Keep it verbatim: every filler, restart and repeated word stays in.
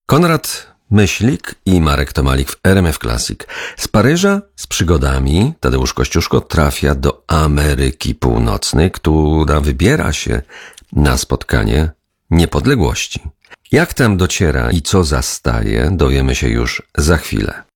Konrad Myślik i Marek Tomalik w R M F Classic. Z Paryża z przygodami Tadeusz Kościuszko trafia do Ameryki Północnej, która wybiera się na spotkanie niepodległości. Jak tam dociera i co zastaje, dowiemy się już za chwilę.